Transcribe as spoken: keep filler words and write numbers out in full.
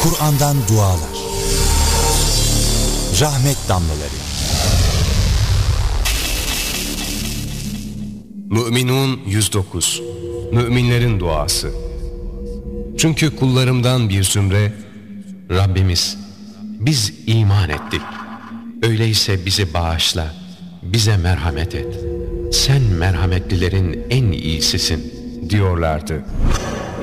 Kur'an'dan dualar. Rahmet damlaları. Mü'minun yüz dokuz. Müminlerin duası. Çünkü kullarımdan bir zümre, Rabbimiz, biz iman ettik. Öyleyse bizi bağışla, bize merhamet et. Sen merhametlilerin en iyisisin diyorlardı.